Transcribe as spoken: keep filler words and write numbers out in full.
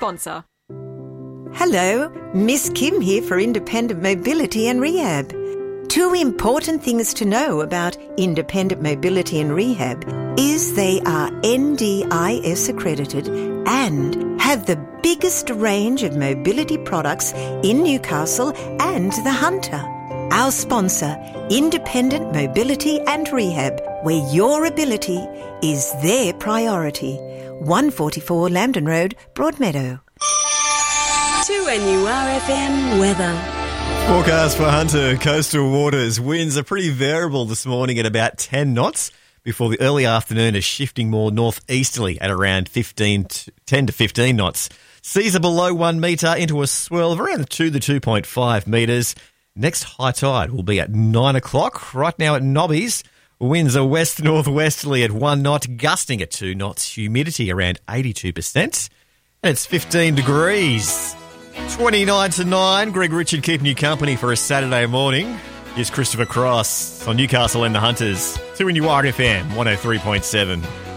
sponsor. Hello, Miss Kim here for Independent Mobility and Rehab. Two important things to know about Independent Mobility and Rehab is they are N D I S accredited and have the biggest range of mobility products in Newcastle and the Hunter. Our sponsor, Independent Mobility and Rehab, where your ability is their priority. one forty-four Lambton Road, Broadmeadow. two N U R F M weather. Forecast for Hunter coastal waters. Winds are pretty variable this morning at about ten knots before the early afternoon is shifting more northeasterly at around fifteen to, ten to fifteen knots. Seas are below one metre into a swell of around two to two point five metres. Next high tide will be at nine o'clock. Right now at Nobbies, winds are west-northwesterly at one knot, gusting at two knots. Humidity around eighty-two percent. And it's fifteen degrees. twenty-nine to nine. Greg Richard keeping you company for a Saturday morning. Here's Christopher Cross on Newcastle and the Hunters. two N U R F M one oh three point seven.